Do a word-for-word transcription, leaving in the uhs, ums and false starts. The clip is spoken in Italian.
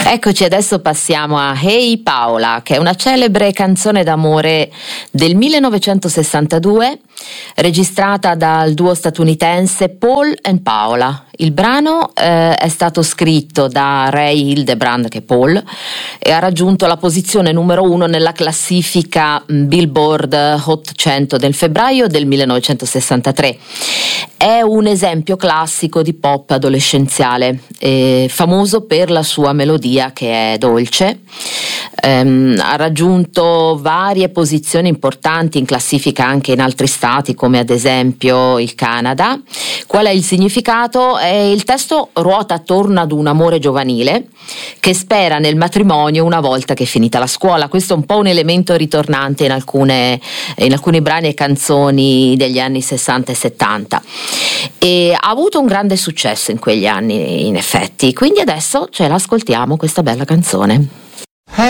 Eccoci, adesso passiamo a Hey Paola, che è una celebre canzone d'amore del millenovecentosessantadue, registrata dal duo statunitense Paul and Paola. Il brano eh, è stato scritto da Ray Hildebrand, che è Paul, e ha raggiunto la posizione numero uno nella classifica Billboard Hot cento del febbraio del millenovecentosessantatré. È un esempio classico di pop adolescenziale, eh, famoso per la sua melodia che è dolce. Um, ha raggiunto varie posizioni importanti in classifica anche in altri stati, come ad esempio il Canada. Qual è il significato? Eh, il testo ruota attorno ad un amore giovanile che spera nel matrimonio una volta che è finita la scuola. Questo è un po' un elemento ritornante in alcune in alcuni brani e canzoni degli anni sessanta e settanta, e ha avuto un grande successo in quegli anni, in effetti, quindi adesso ce l'ascoltiamo questa bella canzone.